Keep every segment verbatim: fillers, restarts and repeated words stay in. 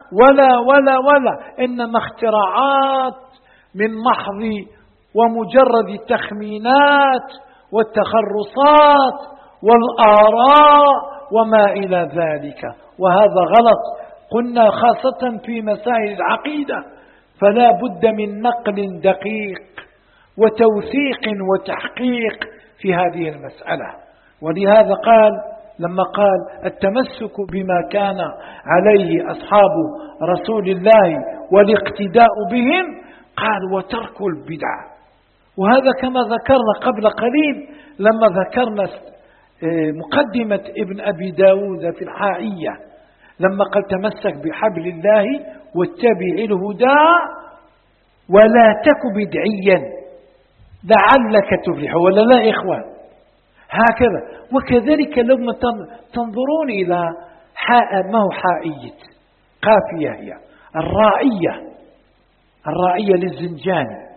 ولا ولا ولا إنما اختراعات من محض ومجرد التخمينات والتخرصات والآراء وما إلى ذلك، وهذا غلط. قلنا خاصة في مسائل العقيدة فلا بد من نقل دقيق وتوثيق وتحقيق في هذه المسألة. ولهذا قال لما قال التمسك بما كان عليه أصحاب رسول الله والاقتداء بهم، قال وترك البدع. وهذا كما ذكرنا قبل قليل لما ذكرنا مقدمة ابن أبي داود في الحائية، لما قال تمسك بحبل الله واتبع الهدى ولا تك بدعيا لعلك تفلح، ولا لا إخوان؟ هكذا. وكذلك لما تنظرون إلى حاء، ما هو حائية قافية، هي الرائية، الرائية للزنجاني،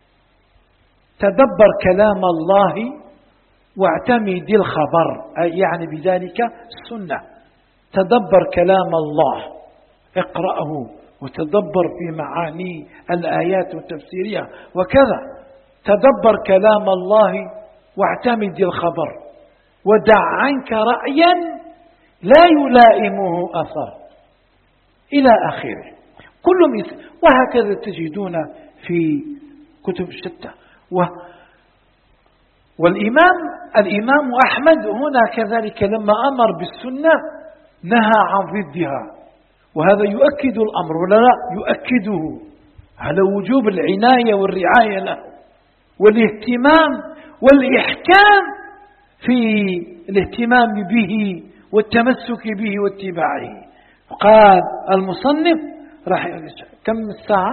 تدبر كلام الله واعتمد الخبر، يعني بذلك السنة. تدبر كلام الله، اقرأه وتدبر في معاني الآيات وتفسيرها وكذا. تدبر كلام الله واعتمد الخبر، ودع عنك رأيا لا يلائمه أثر، إلى آخره. كل مثل. وهكذا تجدون في كتب الشتى. والإمام الإمام أحمد هنا كذلك لما أمر بالسنة نهى عن ضدها، وهذا يؤكد الأمر ولا لا؟ يؤكده على وجوب العناية والرعاية له والاهتمام والإحكام في الاهتمام به والتمسك به واتباعه. قال المصنف رحمه الله، كم الساعة؟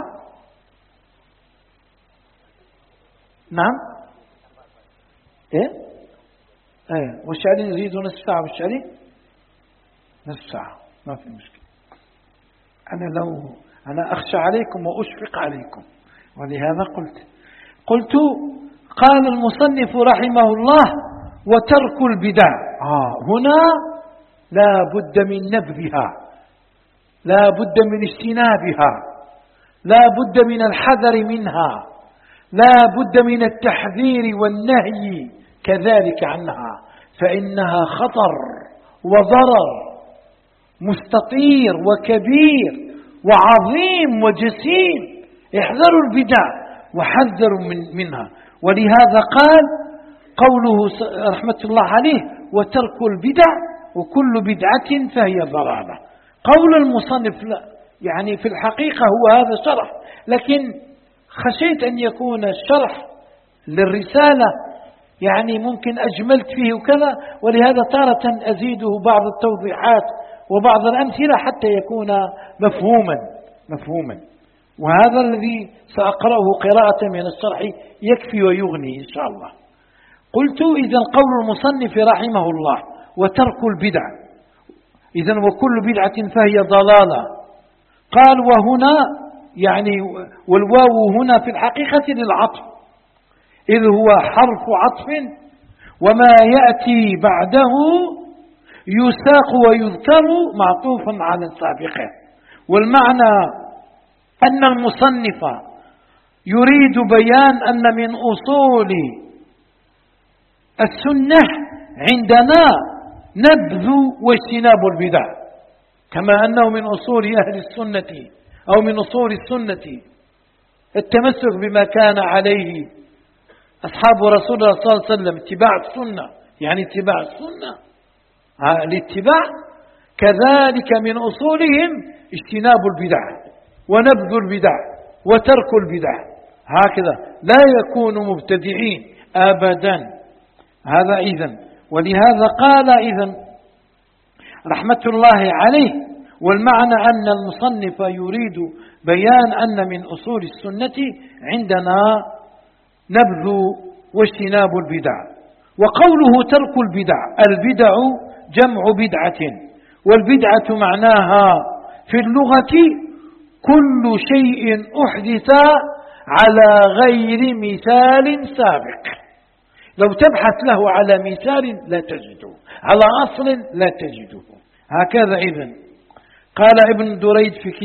نعم ايه ايه والشعري نزيد نصف ساعة، والشعري نصف ساعة، ما في مشكلة. أنا لو أنا أخشى عليكم وأشفق عليكم، ولهذا قلت قلت قال المصنف رحمه الله وترك البدع. آه هنا لا بد من نبذها، لا بد من اجتنابها، لا بد من الحذر منها، لا بد من التحذير والنهي كذلك عنها، فإنها خطر وضرر مستطير وكبير وعظيم وجسيم. احذروا البدع وحذروا من منها. ولهذا قال قوله رحمة الله عليه وترك البدع وكل بدعة فهي ضلالة. قول المصنف لا يعني في الحقيقة هو هذا شرح، لكن خشيت أن يكون الشرح للرسالة يعني ممكن أجملت فيه وكذا، ولهذا تارة أزيده بعض التوضيحات وبعض الأمثلة حتى يكون مفهوما مفهوما وهذا الذي سأقرأه قراءة من الشرح يكفي ويغني إن شاء الله. قلت إذن قول المصنف رحمه الله وترك البدع، إذن وكل بدعة فهي ضلالة. قال وهنا يعني والواو هنا في الحقيقة للعطف، إذ هو حرف عطف وما يأتي بعده يساق ويذكر معطوفا على سابقه. والمعنى أن المصنف يريد بيان أن من أصول السنة عندنا نبذ واجتناب البدع، كما أنه من أصول أهل السنة أو من أصول السنة التمسك بما كان عليه أصحاب رسول الله صلى الله عليه وسلم، اتباع السنة يعني اتباع السنة الاتباع، كذلك من أصولهم اجتناب البدع ونبذ البدع وترك البدع، هكذا لا يكون مبتدعين أبدا. هذا إذن. ولهذا قال إذن رحمة الله عليه والمعنى أن المصنف يريد بيان أن من أصول السنة عندنا نبذ واجتناب البدع. وقوله ترك البدع، البدع جمع بدعة، والبدعة معناها في اللغة كل شيء أحدث على غير مثال سابق. لو تبحث له على مثال لا تجده، على أصل لا تجده. هكذا إذن قال ابن دريد في